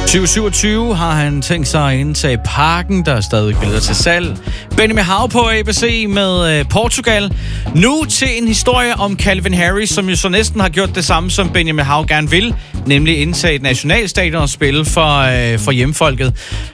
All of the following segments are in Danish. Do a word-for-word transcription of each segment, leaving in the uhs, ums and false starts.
tyve syvogtyve har han tænkt sig at indtage Parken, der er stadig billeder til salg. Benjamin Hav på A B C med Portugal. Nu til en historie om Calvin Harris, som jo så næsten har gjort det samme, som Benjamin Hav gerne vil, nemlig indtage et nationalstadion og spille for, øh, for hjemfolket.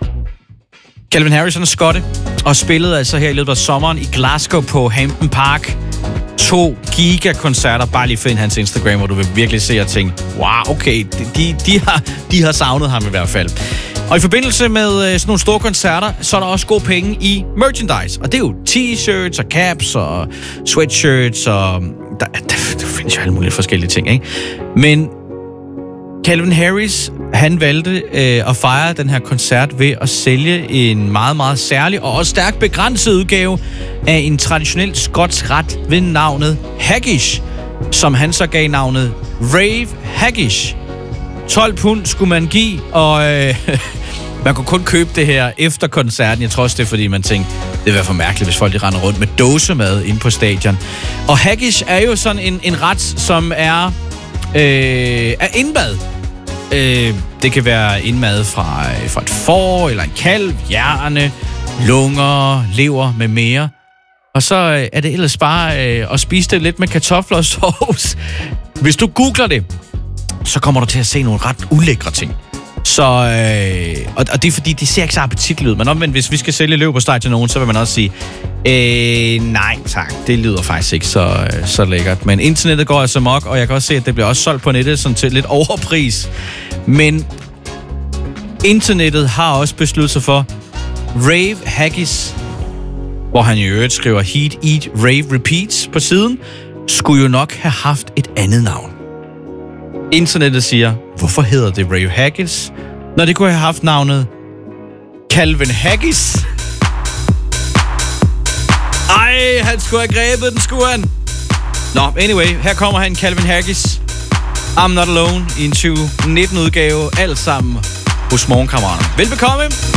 Calvin Harris er skotte og spillede altså her i løbet af sommeren i Glasgow på Hampden Park. To gigakoncerter, bare lige find hans Instagram, hvor du vil virkelig se og tænke, wow, okay, de, de, har, de har savnet ham i hvert fald. Og i forbindelse med sådan nogle store koncerter, så er der også gode penge i merchandise. Og det er jo t-shirts og caps og sweatshirts og der, der, der findes jo alle mulige forskellige ting, ikke? Men Calvin Harris, han valgte øh, at fejre den her koncert ved at sælge en meget, meget særlig og også stærkt begrænset udgave af en traditionel skotsk ret ved navnet Haggis, som han så gav navnet Rave Haggis. tolv pund skulle man give, og øh, man kunne kun købe det her efter koncerten. Jeg tror også, det er, fordi man tænkte, det vil være for mærkeligt, hvis folk de render rundt med dåsemad inde på stadion. Og Haggis er jo sådan en, en ret, som er, øh, er indmad. Øh, det kan være indmad fra, fra et får, eller en kalv, hjerne, lunger, lever med mere. Og så øh, er det ellers bare øh, at spise det lidt med kartofler og sovs. Hvis du googler det, så kommer du til at se nogle ret ulækre ting. Så, øh, og, og det er fordi, det ser ikke så appetitligt ud. Men omvendt, hvis vi skal sælge leverpostej til nogen, så vil man også sige, øh, nej tak, det lyder faktisk ikke så, øh, så lækkert. Men internettet går altså mok, og jeg kan også se, at det bliver også solgt på nettet sådan til lidt overpris. Men internettet har også besluttet sig for Rave Haggis, hvor han i øvrigt skriver Heat, Eat, Rave, Repeats på siden, skulle jo nok have haft et andet navn. Internettet siger, hvorfor hedder det Rave Haggis, når det kunne have haft navnet Calvin Haggis? Ej, han skulle have grebet den, skulle han. Nå, anyway, her kommer han, Calvin Haggis. I'm Not Alone i en tyve nitten udgave, alt sammen hos Morgenkammerater. Velbekomme.